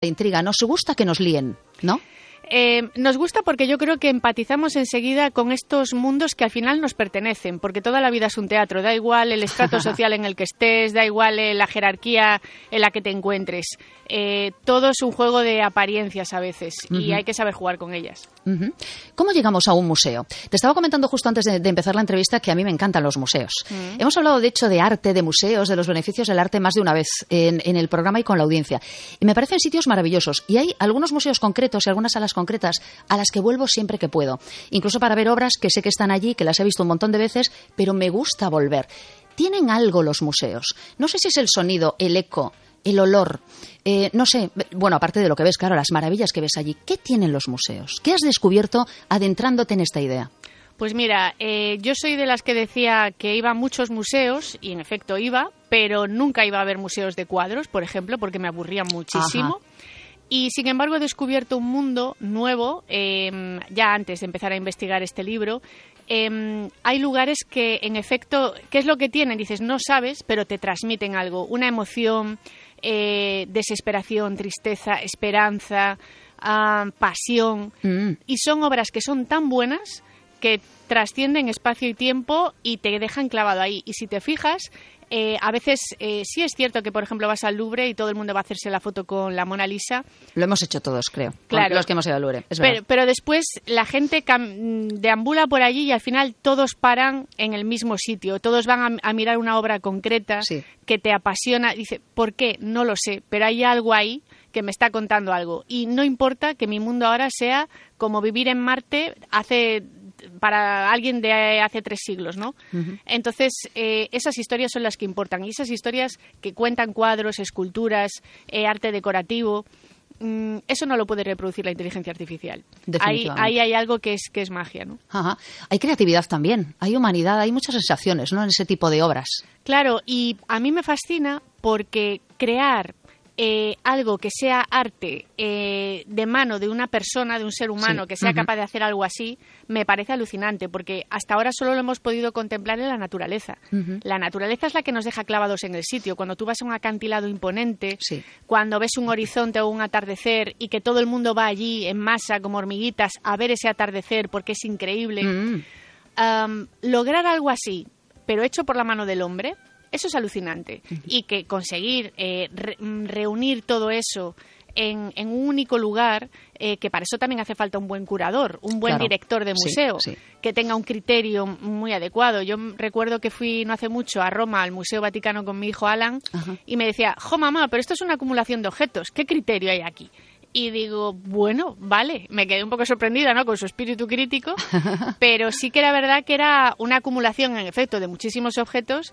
intriga, nos gusta que nos líen, ¿no? Nos gusta porque yo creo que empatizamos enseguida con estos mundos que al final nos pertenecen, porque toda la vida es un teatro, da igual el estrato social en el que estés, da igual la jerarquía en la que te encuentres, todo es un juego de apariencias a veces y hay que saber jugar con ellas. ¿Cómo llegamos a un museo? Te estaba comentando justo antes de empezar la entrevista que a mí me encantan los museos. Hemos hablado de hecho de arte, de museos, de los beneficios del arte más de una vez en el programa y con la audiencia, y me parecen sitios maravillosos, y hay algunos museos concretos y algunas salas concretas a las que vuelvo siempre que puedo, incluso para ver obras que sé que están allí, que las he visto un montón de veces, pero me gusta volver. Tienen algo los museos, no sé si es el sonido, el eco, el olor, no sé, bueno, aparte de lo que ves, claro, las maravillas que ves allí. ¿Qué tienen los museos? ¿Qué has descubierto adentrándote en esta idea? Pues mira, yo soy de las que decía que iba a muchos museos, y en efecto iba, pero nunca iba a ver museos de cuadros, por ejemplo, porque me aburrían muchísimo. Ajá. Y sin embargo he descubierto un mundo nuevo, ya antes de empezar a investigar este libro. Hay lugares que, en efecto, ¿qué es lo que tienen? Dices, no sabes, pero te transmiten algo, una emoción, desesperación, tristeza, esperanza, pasión. Y son obras que son tan buenas que trascienden espacio y tiempo y te dejan clavado ahí. Y si te fijas, a veces sí es cierto que, por ejemplo, vas al Louvre y todo el mundo va a hacerse la foto con la Mona Lisa. Lo hemos hecho todos, creo, claro, los que hemos ido al Louvre. Es pero después la gente deambula por allí y al final todos paran en el mismo sitio. Todos van a mirar una obra concreta que te apasiona. Dice, ¿por qué? No lo sé, pero hay algo ahí que me está contando algo. Y no importa que mi mundo ahora sea como vivir en Marte para alguien de hace 3 siglos, ¿no? Entonces, esas historias son las que importan. Y esas historias que cuentan cuadros, esculturas, arte decorativo, eso no lo puede reproducir la inteligencia artificial. Ahí hay algo que es magia, ¿no? Ajá. Hay creatividad también, hay humanidad, hay muchas sensaciones, ¿no?, en ese tipo de obras. Claro, y a mí me fascina porque crear algo que sea arte de mano de una persona, de un ser humano, que sea capaz de hacer algo así, me parece alucinante, porque hasta ahora solo lo hemos podido contemplar en la naturaleza. La naturaleza es la que nos deja clavados en el sitio. Cuando tú vas a un acantilado imponente, cuando ves un horizonte o un atardecer y que todo el mundo va allí en masa como hormiguitas a ver ese atardecer porque es increíble, lograr algo así, pero hecho por la mano del hombre, eso es alucinante. Y que conseguir reunir todo eso en un único lugar, que para eso también hace falta un buen curador, un buen director de museo, que tenga un criterio muy adecuado. Yo recuerdo que fui no hace mucho a Roma, al Museo Vaticano, con mi hijo Alan, y me decía, jo mamá, pero esto es una acumulación de objetos, ¿qué criterio hay aquí? Y digo, bueno, vale, me quedé un poco sorprendida, ¿no?, con su espíritu crítico, pero sí que era verdad que era una acumulación, en efecto, de muchísimos objetos,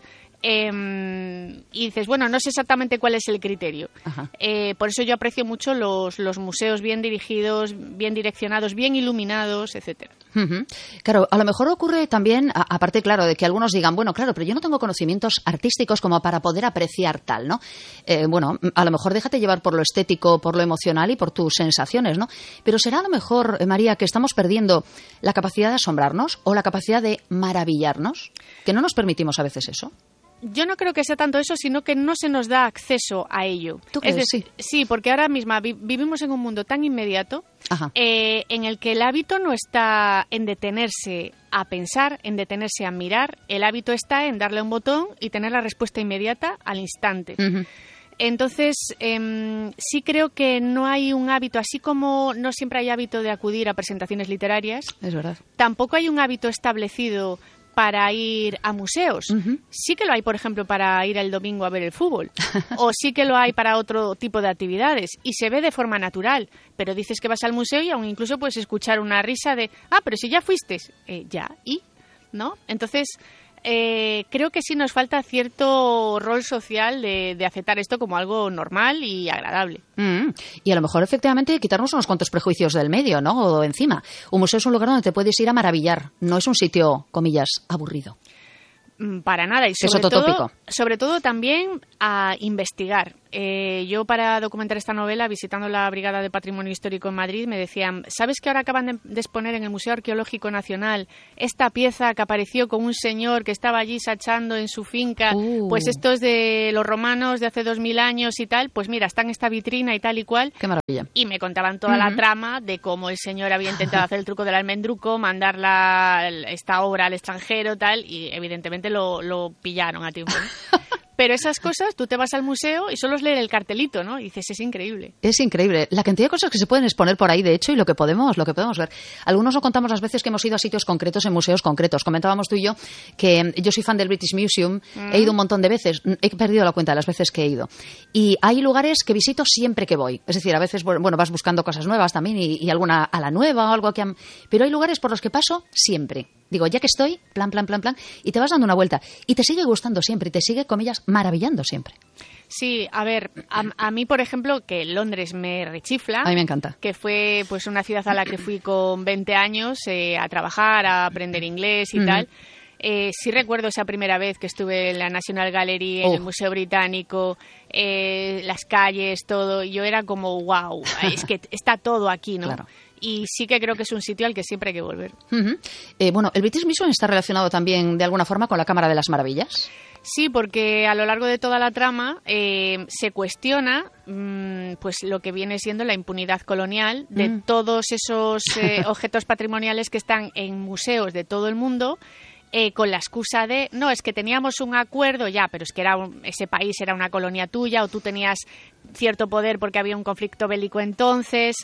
y dices, bueno, no sé exactamente cuál es el criterio. Por eso yo aprecio mucho los museos bien dirigidos, bien direccionados, bien iluminados, etcétera. Claro, a lo mejor ocurre también, aparte, claro, de que algunos digan, bueno, claro, pero yo no tengo conocimientos artísticos como para poder apreciar tal, ¿no? Bueno, a lo mejor déjate llevar por lo estético, por lo emocional y por tus sensaciones, ¿no? Pero será a lo mejor, María, que estamos perdiendo la capacidad de asombrarnos o la capacidad de maravillarnos, que no nos permitimos a veces eso. Yo no creo que sea tanto eso, sino que no se nos da acceso a ello. ¿Tú crees? Es decir, sí, porque ahora mismo vivimos en un mundo tan inmediato en el que el hábito no está en detenerse a pensar, en detenerse a mirar. El hábito está en darle un botón y tener la respuesta inmediata al instante. Entonces, sí creo que no hay un hábito, así como no siempre hay hábito de acudir a presentaciones literarias. Es verdad. Tampoco hay un hábito establecido para ir a museos. Sí que lo hay, por ejemplo, para ir el domingo a ver el fútbol. O sí que lo hay para otro tipo de actividades. Y se ve de forma natural. Pero dices que vas al museo y aún incluso puedes escuchar una risa de, pero si ya fuiste. Ya, ¿y? ¿No? Entonces, creo que sí nos falta cierto rol social de aceptar esto como algo normal y agradable. Y a lo mejor, efectivamente, quitarnos unos cuantos prejuicios del medio, ¿no? O encima. Un museo es un lugar donde te puedes ir a maravillar. No es un sitio, comillas, aburrido. Para nada. Y sobre todo también a investigar. Yo para documentar esta novela, visitando la Brigada de Patrimonio Histórico en Madrid, me decían, ¿sabes que ahora acaban de exponer en el Museo Arqueológico Nacional esta pieza que apareció con un señor que estaba allí sachando en su finca? Pues esto es de los romanos de hace 2000 años y tal. Pues mira, está en esta vitrina y tal y cual. Qué maravilla. Y me contaban toda la trama de cómo el señor había intentado hacer el truco del almendruco, mandar esta obra al extranjero, tal, y evidentemente lo pillaron a tiempo, ¿no? Pero esas cosas, tú te vas al museo y solo es leer el cartelito, ¿no? Y dices, es increíble. Es increíble. La cantidad de cosas que se pueden exponer por ahí, de hecho, y lo que podemos ver. Algunos lo contamos las veces que hemos ido a sitios concretos, en museos concretos. Comentábamos tú y yo que yo soy fan del British Museum. He ido un montón de veces. He perdido la cuenta de las veces que he ido. Y hay lugares que visito siempre que voy. Es decir, a veces, bueno, vas buscando cosas nuevas también y alguna a la nueva o algo que... Pero hay lugares por los que paso siempre. Digo, ya que estoy, plan, y te vas dando una vuelta. Y te sigue gustando siempre, y te sigue, comillas, maravillando siempre. Sí, a ver, a mí, por ejemplo, que Londres me rechifla. A mí me encanta. Que fue pues una ciudad a la que fui con 20 años a trabajar, a aprender inglés y tal. Sí recuerdo esa primera vez que estuve en la National Gallery, en el Museo Británico, las calles, todo. Yo era como, wow, es que está todo aquí, ¿no? Claro. Y sí que creo que es un sitio al que siempre hay que volver. Bueno, ¿el British Museum está relacionado también de alguna forma con la Cámara de las Maravillas? Sí, porque a lo largo de toda la trama se cuestiona pues lo que viene siendo la impunidad colonial de todos esos objetos patrimoniales que están en museos de todo el mundo. Con la excusa de, no, es que teníamos un acuerdo ya, pero es que ese país era una colonia tuya o tú tenías cierto poder porque había un conflicto bélico entonces.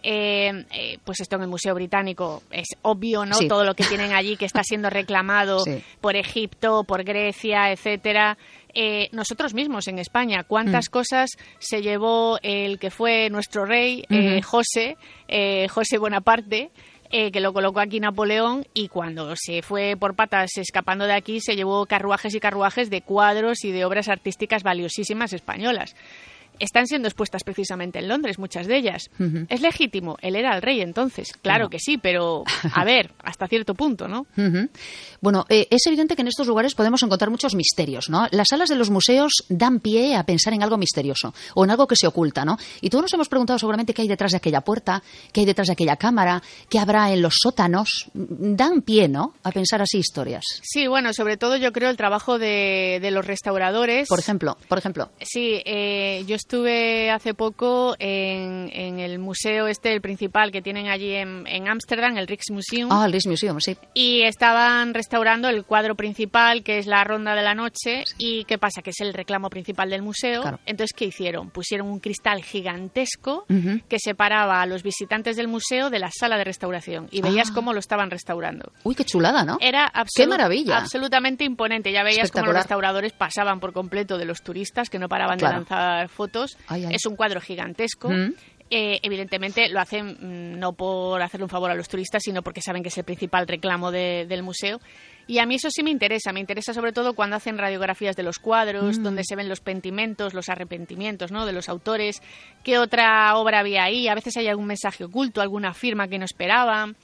Pues esto en el Museo Británico es obvio, ¿no? Sí. Todo lo que tienen allí que está siendo reclamado por Egipto, por Grecia, etcétera. Nosotros mismos en España, ¿cuántas cosas se llevó el que fue nuestro rey, José Bonaparte? Que lo colocó aquí Napoleón, y cuando se fue por patas escapando de aquí se llevó carruajes y carruajes de cuadros y de obras artísticas valiosísimas españolas. Están siendo expuestas precisamente en Londres, muchas de ellas. ¿Es legítimo? Él era el rey entonces. Claro que sí, pero a ver, hasta cierto punto, ¿no? Bueno, es evidente que en estos lugares podemos encontrar muchos misterios, ¿no? Las salas de los museos dan pie a pensar en algo misterioso o en algo que se oculta, ¿no? Y todos nos hemos preguntado seguramente qué hay detrás de aquella puerta, qué hay detrás de aquella cámara, qué habrá en los sótanos. Dan pie, ¿no?, a pensar así historias. Sí, bueno, sobre todo yo creo el trabajo de los restauradores. Por ejemplo. Sí, yo estuve hace poco en el museo el principal que tienen allí en Ámsterdam, el Rijksmuseum. Ah, el Rijksmuseum, sí. Y estaban restaurando el cuadro principal, que es la Ronda de la Noche. ¿Y qué pasa? Que es el reclamo principal del museo. Claro. Entonces, ¿qué hicieron? Pusieron un cristal gigantesco que separaba a los visitantes del museo de la sala de restauración. Y veías cómo lo estaban restaurando. Uy, qué chulada, ¿no? Era ¡qué maravilla! Absolutamente imponente. Ya veías cómo los restauradores pasaban por completo de los turistas que no paraban de lanzar fotos. Es un cuadro gigantesco. Evidentemente lo hacen no por hacerle un favor a los turistas, sino porque saben que es el principal reclamo del museo. Y a mí eso sí me interesa sobre todo cuando hacen radiografías de los cuadros, donde se ven los pentimentos, los arrepentimientos, ¿no?, de los autores. ¿Qué otra obra había ahí? A veces hay algún mensaje oculto, alguna firma que no esperaban.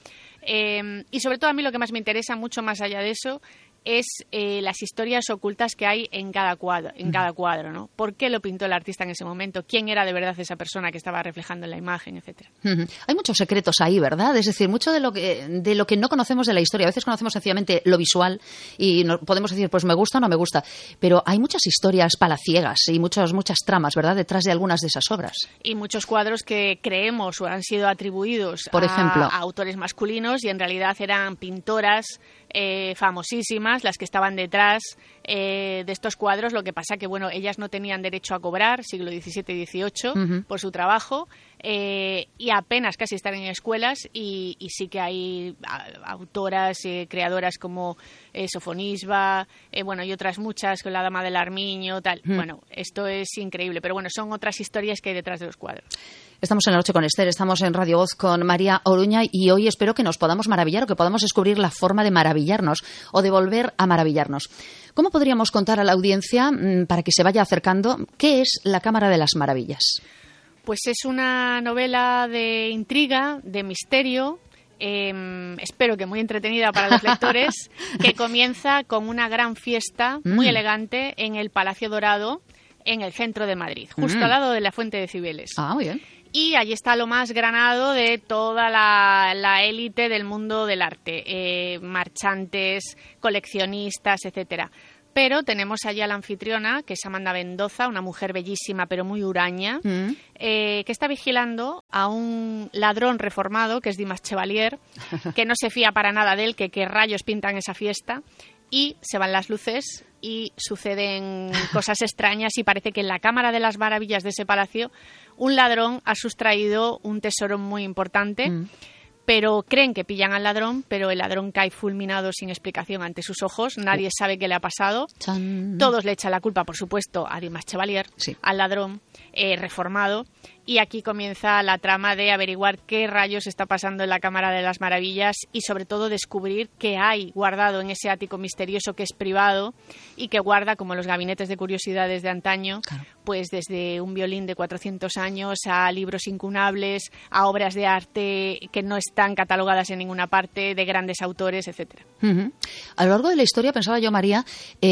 Y sobre todo a mí lo que más me interesa, mucho más allá de eso, es las historias ocultas que hay en cada cuadro, ¿no? ¿Por qué lo pintó el artista en ese momento? ¿Quién era de verdad esa persona que estaba reflejando en la imagen, etcétera? Hay muchos secretos ahí, ¿verdad? Es decir, mucho de lo que no conocemos de la historia. A veces conocemos sencillamente lo visual y podemos decir, pues me gusta o no me gusta. Pero hay muchas historias palaciegas y muchas tramas, ¿verdad?, detrás de algunas de esas obras. Y muchos cuadros que creemos o han sido atribuidos por ejemplo, a autores masculinos y en realidad eran pintoras famosísimas las que estaban detrás de estos cuadros. Lo que pasa que, bueno, ellas no tenían derecho a cobrar, siglo XVII y XVIII, por su trabajo, y apenas casi están en escuelas, y sí que hay autoras, creadoras como Sofonisba, y otras muchas, con la Dama del Armiño, tal. Bueno, esto es increíble, pero bueno, son otras historias que hay detrás de los cuadros. Estamos en La Noche con Esther, estamos en Radio Voz con María Oruña, y hoy espero que nos podamos maravillar o que podamos descubrir la forma de maravillarnos o de volver a maravillarnos. ¿Cómo podríamos contar a la audiencia, para que se vaya acercando, qué es La Cámara de las Maravillas? Pues es una novela de intriga, de misterio, espero que muy entretenida para los lectores, que comienza con una gran fiesta muy elegante en el Palacio Dorado, en el centro de Madrid, justo al lado de la Fuente de Cibeles. Ah, muy bien. Y allí está lo más granado de toda la élite del mundo del arte, marchantes, coleccionistas, etcétera. Pero tenemos allí a la anfitriona, que es Amanda Mendoza, una mujer bellísima pero muy huraña, que está vigilando a un ladrón reformado, que es Dimas Chevalier, que no se fía para nada de él, que qué rayos pintan esa fiesta, y se van las luces y suceden cosas extrañas y parece que en la Cámara de las Maravillas de ese palacio un ladrón ha sustraído un tesoro muy importante. Pero creen que pillan al ladrón, pero el ladrón cae fulminado sin explicación ante sus ojos. Nadie sabe qué le ha pasado. ¡Chan! Todos le echan la culpa, por supuesto, a Dimas Chevalier, Sí. al ladrón reformado. Y aquí comienza la trama de averiguar qué rayos está pasando en la Cámara de las Maravillas y sobre todo descubrir qué hay guardado en ese ático misterioso que es privado y que guarda, como los gabinetes de curiosidades de antaño, Claro. pues desde un violín de 400 años a libros incunables, a obras de arte que no están catalogadas en ninguna parte, de grandes autores, etcétera. A lo largo de la historia, pensaba yo, María,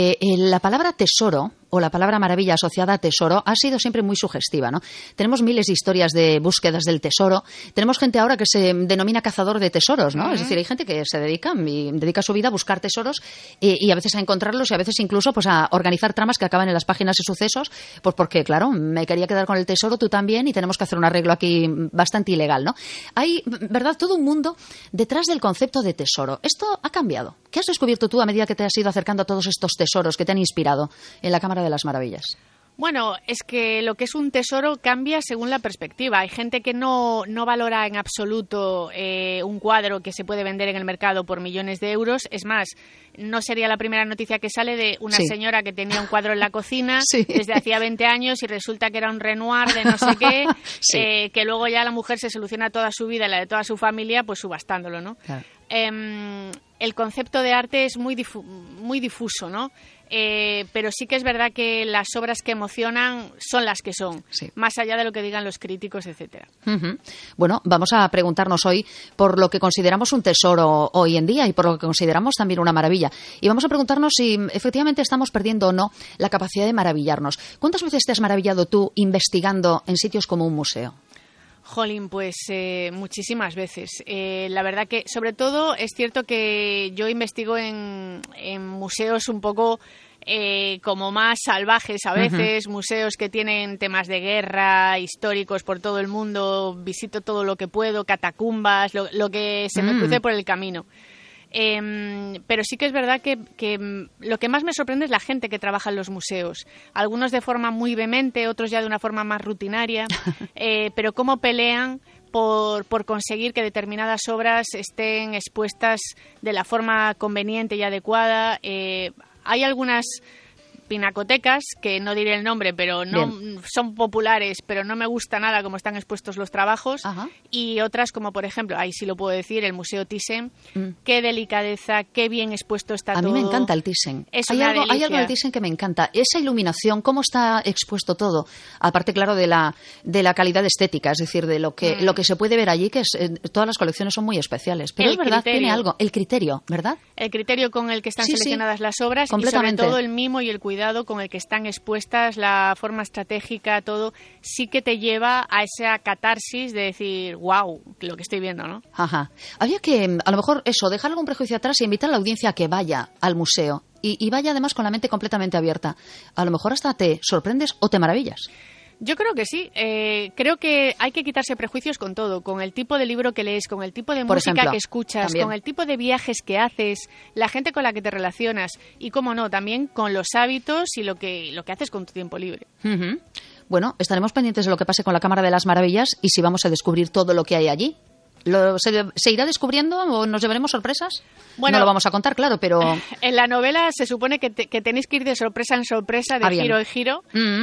la palabra tesoro o la palabra maravilla asociada a tesoro ha sido siempre muy sugestiva, ¿no? Tenemos miles de historias de búsquedas del tesoro. Tenemos gente ahora que se denomina cazador de tesoros, ¿no? Es decir, hay gente que se dedica su vida a buscar tesoros y a veces a encontrarlos y a veces incluso pues a organizar tramas que acaban en las páginas de sucesos, pues porque, claro, me quería quedar con el tesoro, tú también, y tenemos que hacer un arreglo aquí bastante ilegal, ¿no? Hay, ¿verdad?, todo un mundo detrás del concepto de tesoro. Esto ha cambiado. ¿Qué has descubierto tú a medida que te has ido acercando a todos estos tesoros que te han inspirado en la Cámara de las Maravillas? Bueno, es que lo que es un tesoro cambia según la perspectiva. Hay gente que no valora en absoluto un cuadro que se puede vender en el mercado por millones de euros. Es más, no sería la primera noticia que sale de una señora que tenía un cuadro en la cocina desde hacía 20 años y resulta que era un Renoir de no sé qué, que luego ya la mujer se soluciona toda su vida y la de toda su familia pues subastándolo, ¿no? Claro. El concepto de arte es muy difuso, ¿no? Pero sí que es verdad que las obras que emocionan son las que son, más allá de lo que digan los críticos, etcétera. Bueno, vamos a preguntarnos hoy por lo que consideramos un tesoro hoy en día y por lo que consideramos también una maravilla. Y vamos a preguntarnos si efectivamente estamos perdiendo o no la capacidad de maravillarnos. ¿Cuántas veces te has maravillado tú investigando en sitios como un museo? Jolín, pues muchísimas veces. La verdad que, sobre todo, es cierto que yo investigo en museos un poco como más salvajes a veces, museos que tienen temas de guerra, históricos por todo el mundo, visito todo lo que puedo, catacumbas, lo que se me cruce por el camino. Pero sí que es verdad que lo que más me sorprende es la gente que trabaja en los museos. Algunos de forma muy vehemente, otros ya de una forma más rutinaria, pero cómo pelean por conseguir que determinadas obras estén expuestas de la forma conveniente y adecuada. Hay algunas pinacotecas, que no diré el nombre, pero no son populares, pero no me gusta nada cómo están expuestos los trabajos. Y otras, como por ejemplo, ahí sí lo puedo decir, el Museo Thyssen. Qué delicadeza, qué bien expuesto está todo. A mí me encanta el Thyssen. Hay algo del Thyssen que me encanta. Esa iluminación, cómo está expuesto todo. Aparte, claro, de la calidad estética, es decir, de lo que se puede ver allí, que es, todas las colecciones son muy especiales. Pero es verdad, tiene algo. El criterio, ¿verdad? El criterio con el que están seleccionadas las obras y sobre todo el mimo y el cuidado con el que están expuestas, la forma estratégica, todo, sí que te lleva a esa catarsis de decir, wow, lo que estoy viendo, ¿no? Había que, a lo mejor, dejar algún prejuicio atrás y invitar a la audiencia a que vaya al museo y vaya además con la mente completamente abierta. A lo mejor hasta te sorprendes o te maravillas. Yo creo que sí. Creo que hay que quitarse prejuicios con todo, con el tipo de libro que lees, con el tipo de música que escuchas, también con el tipo de viajes que haces, la gente con la que te relacionas y, cómo no, también con los hábitos y lo que haces con tu tiempo libre. Bueno, estaremos pendientes de lo que pase con la Cámara de las Maravillas y si vamos a descubrir todo lo que hay allí. ¿Se irá descubriendo o nos llevaremos sorpresas? Bueno, no lo vamos a contar, claro, pero... En la novela se supone que tenéis que ir de sorpresa en sorpresa, de giro en giro.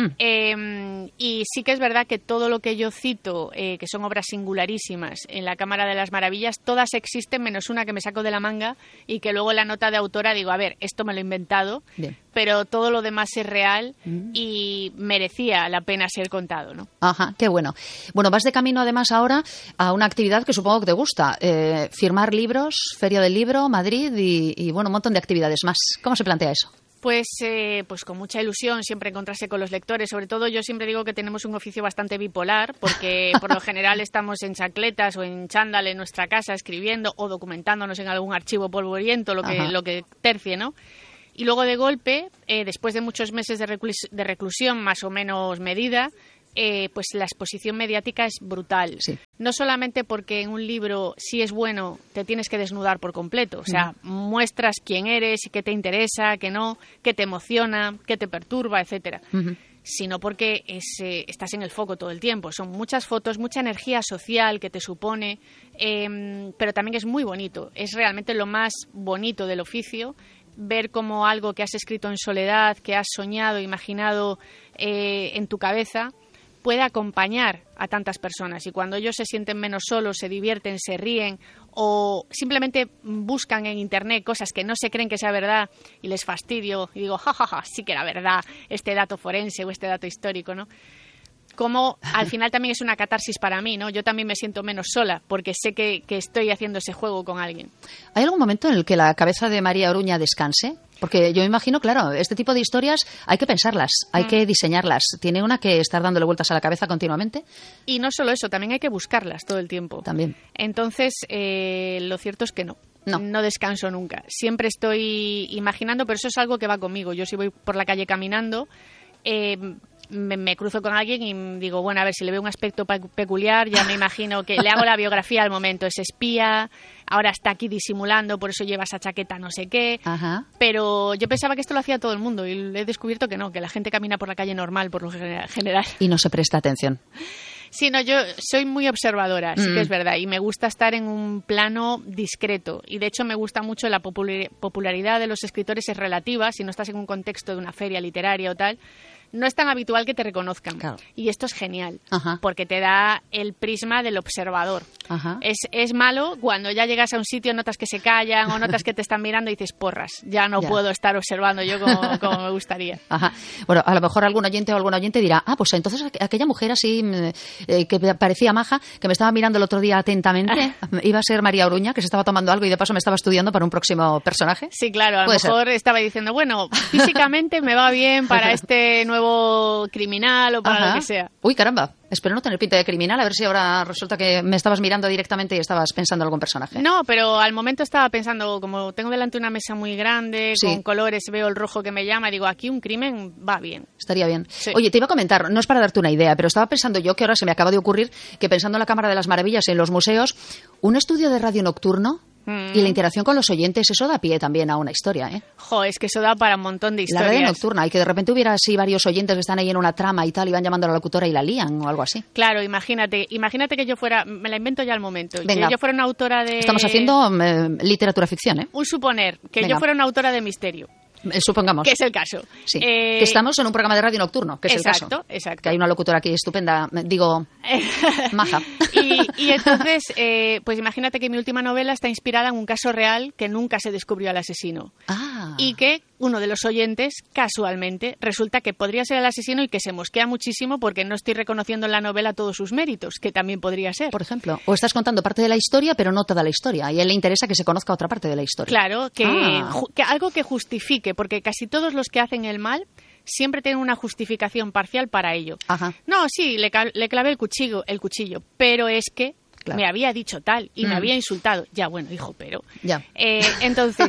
Y sí que es verdad que todo lo que yo cito, que son obras singularísimas en la Cámara de las Maravillas, todas existen menos una que me saco de la manga y que luego en la nota de autora digo, a ver, esto me lo he inventado, pero todo lo demás es real y merecía la pena ser contado, ¿no? Qué bueno. Bueno, vas de camino además ahora a una actividad que supongo que te gusta, firmar libros, Feria del Libro, Madrid y bueno, un montón de actividades más. ¿Cómo se plantea eso? Pues con mucha ilusión siempre encontrarse con los lectores. Sobre todo yo siempre digo que tenemos un oficio bastante bipolar porque por lo general estamos en chancletas o en chándal en nuestra casa escribiendo o documentándonos en algún archivo polvoriento, lo que tercie, ¿no? Y luego de golpe, después de muchos meses de reclusión más o menos medida, pues la exposición mediática es brutal. Sí. No solamente porque en un libro, si es bueno, te tienes que desnudar por completo. O sea, muestras quién eres y qué te interesa, qué no, qué te emociona, qué te perturba, etcétera. Sino porque estás en el foco todo el tiempo. Son muchas fotos, mucha energía social que te supone, pero también es muy bonito. Es realmente lo más bonito del oficio, ver cómo algo que has escrito en soledad, que has soñado, imaginado en tu cabeza, puede acompañar a tantas personas. Y cuando ellos se sienten menos solos, se divierten, se ríen o simplemente buscan en Internet cosas que no se creen que sea verdad y les fastidio y digo, jajaja, sí que era verdad este dato forense o este dato histórico, ¿no? Como al final también es una catarsis para mí, ¿no? Yo también me siento menos sola porque sé que estoy haciendo ese juego con alguien. ¿Hay algún momento en el que la cabeza de María Oruña descanse? Porque yo me imagino, claro, este tipo de historias hay que pensarlas, hay que diseñarlas. ¿Tiene una que estar dándole vueltas a la cabeza continuamente? Y no solo eso, también hay que buscarlas todo el tiempo. También. Entonces, lo cierto es que no descanso nunca. Siempre estoy imaginando, pero eso es algo que va conmigo. Yo si voy por la calle caminando, me cruzo con alguien y digo, bueno, a ver, si le veo un aspecto peculiar, ya me imagino que le hago la biografía al momento. Es espía, ahora está aquí disimulando, por eso lleva esa chaqueta no sé qué. Ajá. Pero yo pensaba que esto lo hacía todo el mundo y he descubierto que no, que la gente camina por la calle normal por lo general. Y no se presta atención. Sí, no, yo soy muy observadora, sí que es verdad, y me gusta estar en un plano discreto. Y de hecho me gusta mucho la popularidad de los escritores es relativa, si no estás en un contexto de una feria literaria o tal. No es tan habitual que te reconozcan. Claro. Y esto es genial, Ajá. porque te da el prisma del observador. Ajá. Es malo cuando ya llegas a un sitio, notas que se callan o notas que te están mirando y dices, porras, ya no puedo estar observando yo como me gustaría. Ajá. Bueno, a lo mejor algún oyente o alguna oyente dirá, pues entonces aquella mujer así que parecía maja, que me estaba mirando el otro día atentamente, iba a ser María Oruña, que se estaba tomando algo y de paso me estaba estudiando para un próximo personaje. Sí, claro, a lo mejor estaba diciendo, bueno, físicamente me va bien para este nuevo criminal o para lo que sea. Uy, caramba, espero no tener pinta de criminal, a ver si ahora resulta que me estabas mirando directamente y estabas pensando en algún personaje. No, pero al momento estaba pensando, como tengo delante una mesa muy grande, con colores, veo el rojo que me llama, y digo, aquí un crimen va bien. Estaría bien. Sí. Oye, te iba a comentar, no es para darte una idea, pero estaba pensando yo, que ahora se me acaba de ocurrir, que pensando en la Cámara de las Maravillas y en los museos, un estudio de radio nocturno y la interacción con los oyentes, eso da pie también a una historia, ¿eh? Jo, es que eso da para un montón de historias. La radio nocturna, y que de repente hubiera así varios oyentes que están ahí en una trama y tal, y van llamando a la locutora y la lían o algo así. Claro, imagínate que yo fuera, me la invento ya al momento, Venga. que yo fuera una autora de... Estamos haciendo literatura ficción, ¿eh? Un suponer, que yo fuera una autora de misterio. Supongamos. Que es el caso. Sí. Que estamos en un programa de radio nocturno, que es el caso. Exacto. Que hay una locutora aquí estupenda, digo, maja. Y entonces, pues imagínate que mi última novela está inspirada en un caso real que nunca se descubrió al asesino. Y que uno de los oyentes, casualmente, resulta que podría ser el asesino y que se mosquea muchísimo porque no estoy reconociendo en la novela todos sus méritos, que también podría ser. Por ejemplo, o estás contando parte de la historia, pero no toda la historia, y a él le interesa que se conozca otra parte de la historia. Claro, que algo que justifique, porque casi todos los que hacen el mal siempre tienen una justificación parcial para ello. Ajá. No, sí, le clavé el cuchillo, pero es que me había dicho tal y me había insultado. Ya, bueno, hijo, pero... Ya. Entonces,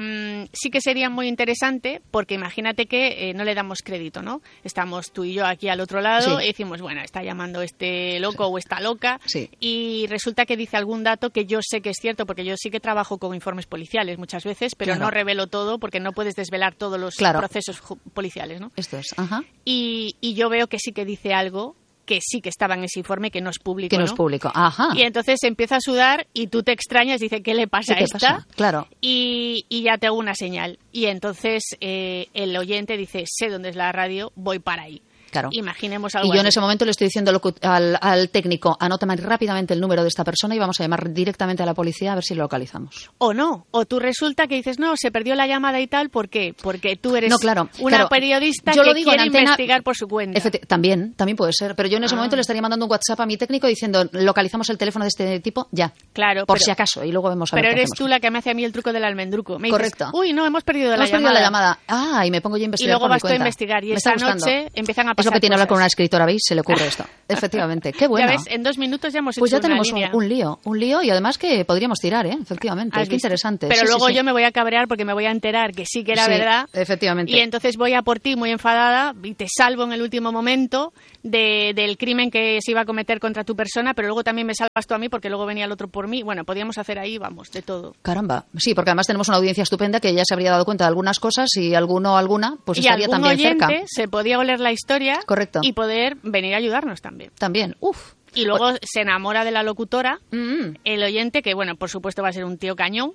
sí que sería muy interesante, porque imagínate que no le damos crédito, ¿no? Estamos tú y yo aquí al otro lado y decimos, bueno, está llamando este loco o esta loca, y resulta que dice algún dato que yo sé que es cierto, porque yo sí que trabajo con informes policiales muchas veces, pero no revelo todo, porque no puedes desvelar todos los procesos policiales, ¿no? Esto es, ajá. Y yo veo que sí que dice algo que sí que estaba en ese informe, que no es público. Que no es público, ajá. Y entonces empieza a sudar y tú te extrañas, dice, ¿qué le pasa a esta? Pasa? Claro. Y ya te hago una señal. Y entonces el oyente dice, sé dónde es la radio, voy para ahí. Claro. Imaginemos algo Y yo en así. ese momento le estoy diciendo al técnico, anótame rápidamente el número de esta persona y vamos a llamar directamente a la policía a ver si lo localizamos. O no, o tú resulta que dices, no, se perdió la llamada y tal, ¿por qué? Porque tú eres una periodista yo que lo digo quiere en antena, investigar por su cuenta. También puede ser, pero yo en ese momento le estaría mandando un WhatsApp a mi técnico diciendo, localizamos el teléfono de este tipo ya, claro, por si acaso, y luego vemos a ver Pero qué eres hacemos. tú la que me hace a mí el truco del almendruco. Me dices, Correcto. uy, no, hemos perdido la llamada. Ah, y me pongo yo a Y investigar luego por mi vas tú a cuenta. investigar, y Me esta está gustando. noche empiezan a pasar Es lo que tiene hablar con cosas. una escritora, ¿veis? Se le ocurre esto. Efectivamente, qué bueno. Ya ves, en 2 minutos ya hemos Pues hecho ya tenemos una línea. un lío y además que podríamos tirar, efectivamente, ¿Has qué visto? interesante. Pero Sí, luego sí. yo me voy a cabrear porque me voy a enterar que sí que era Sí, verdad. efectivamente. Y entonces voy a por ti muy enfadada y te salvo en el último momento del crimen que se iba a cometer contra tu persona, pero luego también me salvas tú a mí porque luego venía el otro por mí. Bueno, podíamos hacer ahí, vamos, de todo. Caramba, sí, porque además tenemos una audiencia estupenda que ya se habría dado cuenta de algunas cosas y alguno o alguna pues y estaría algún también oyente cerca. se podía oler la historia. Correcto. Y poder venir a ayudarnos también. También, uff. Y luego se enamora de la locutora, Mm. el oyente, que bueno, por supuesto va a ser un tío cañón.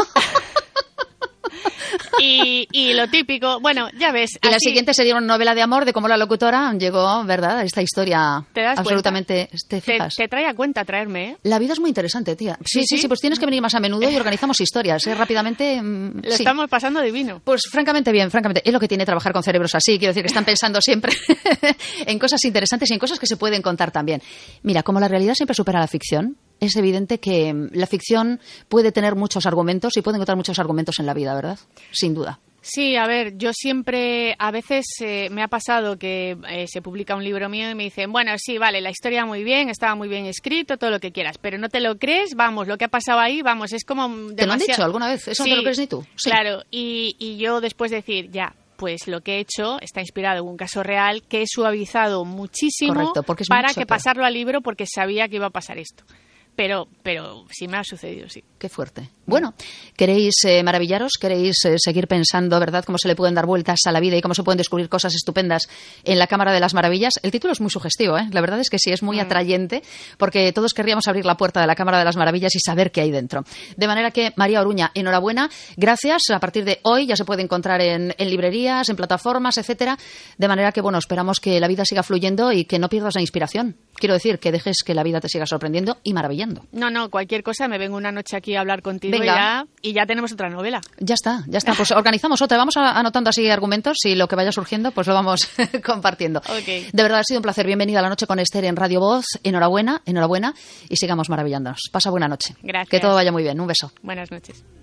y lo típico, bueno, ya ves. Y la así siguiente sería una novela de amor de cómo la locutora llegó, ¿verdad?, a esta historia. ¿Te das absolutamente. ¿Te te, fijas? te trae a cuenta traerme, ¿eh? La vida es muy interesante, tía. Sí, Sí. pues tienes que venir más a menudo y organizamos historias, rápidamente. Lo Sí. estamos pasando divino. Pues francamente bien, francamente. Es lo que tiene trabajar con cerebros así. Quiero decir que están pensando siempre en cosas interesantes y en cosas que se pueden contar también. Mira, como la realidad siempre supera la ficción, es evidente que la ficción puede tener muchos argumentos y puede encontrar muchos argumentos en la vida, ¿verdad? Sin duda. Sí, a ver, yo siempre, a veces me ha pasado que se publica un libro mío y me dicen, bueno, sí, vale, la historia muy bien, estaba muy bien escrito, todo lo que quieras, pero no te lo crees, vamos, lo que ha pasado ahí, vamos, es como demasiado... ¿Te lo han dicho alguna vez? ¿Eso Sí, no te lo crees ni tú? Sí. Claro, y yo después de decir, ya, pues lo que he hecho está inspirado en un caso real que he suavizado muchísimo. Correcto, porque es para mucho que peor. pasarlo al libro porque sabía que iba a pasar esto. Pero sí me ha sucedido, sí. Qué fuerte. Bueno, ¿queréis maravillaros? ¿Queréis seguir pensando, verdad, cómo se le pueden dar vueltas a la vida y cómo se pueden descubrir cosas estupendas en la Cámara de las Maravillas? El título es muy sugestivo, ¿eh? La verdad es que sí, es muy atrayente, porque todos querríamos abrir la puerta de la Cámara de las Maravillas y saber qué hay dentro. De manera que, María Oruña, enhorabuena, gracias. A partir de hoy ya se puede encontrar en librerías, en plataformas, etcétera. De manera que, bueno, esperamos que la vida siga fluyendo y que no pierdas la inspiración. Quiero decir, que dejes que la vida te siga sorprendiendo y maravillando. No, cualquier cosa, me vengo una noche aquí a hablar contigo Venga. y ya tenemos otra novela. Ya está. Pues organizamos otra. Vamos anotando así argumentos y lo que vaya surgiendo, pues lo vamos compartiendo. Ok. De verdad, ha sido un placer. Bienvenida a La Noche con Esther en Radio Voz. Enhorabuena y sigamos maravillándonos. Pasa buena noche. Gracias. Que todo vaya muy bien. Un beso. Buenas noches.